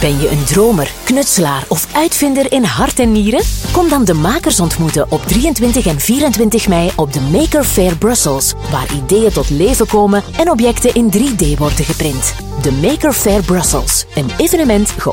Ben je een dromer, knutselaar of uitvinder in hart en nieren? Kom dan de makers ontmoeten op 23 en 24 mei op de Maker Faire Brussels, waar ideeën tot leven komen en objecten in 3D worden geprint. De Maker Faire Brussels, een evenement